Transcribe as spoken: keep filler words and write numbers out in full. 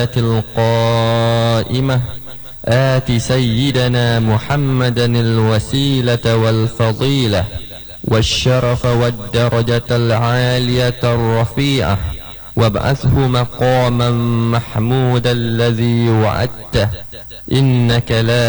القائمة آت سيدنا محمدا الوسيلة والفضيلة والشرف والدرجة العالية الرفيعة وابعثه مقاما محمودا الذي وعدته إنك لا